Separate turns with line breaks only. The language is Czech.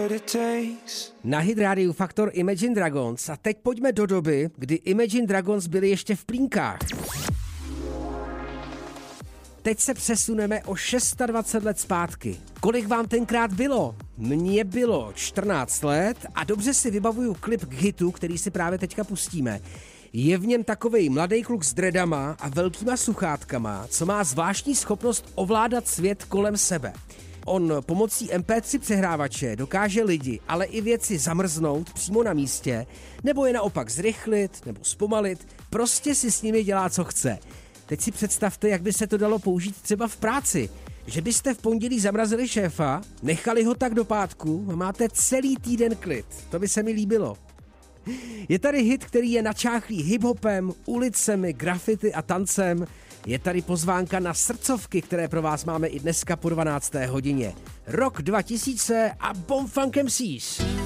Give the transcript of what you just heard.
Na Hit Radio Faktor Imagine Dragons a teď pojďme do doby, kdy Imagine Dragons byli ještě v plínkách. Teď se přesuneme o 26 let zpátky. Kolik vám tenkrát bylo? Mně bylo 14 let a dobře si vybavuju klip k hitu, který si právě teďka pustíme. Je v něm takovej mladý kluk s dredama a velkýma sluchátkama, co má zvláštní schopnost ovládat svět kolem sebe. On pomocí MP3 přehrávače dokáže lidi, ale i věci zamrznout přímo na místě, nebo je naopak zrychlit nebo zpomalit, prostě si s nimi dělá, co chce. Teď si představte, jak by se to dalo použít třeba v práci. Že byste v pondělí zamrazili šéfa, nechali ho tak do pátku a máte celý týden klid. To by se mi líbilo. Je tady hit, který je načáchlý hiphopem, ulicemi, graffiti a tancem. Je tady pozvánka na srdcovky, které pro vás máme i dneska po 12. hodině. Rok 2000 a Bomb Funk MCs.